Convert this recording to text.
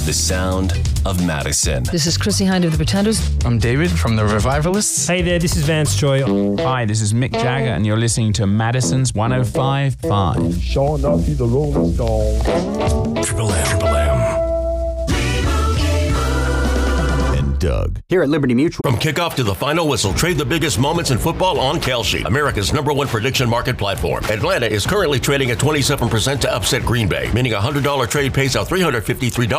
the sound of Madison. This is Chrissy Hind of the Pretenders. I'm David from the Revivalists. Hey there, this is Vance Joy. Hi, this is Mick Jagger, and you're listening to Madison's 105.5. Sean Duffy, the Rolling Stone. Triple M. And Doug. Here at Liberty Mutual. From kickoff to the final whistle, trade the biggest moments in football on Kalshi, America's #1 prediction market platform. Atlanta is currently trading at 27% to upset Green Bay, meaning a $100 trade pays out $353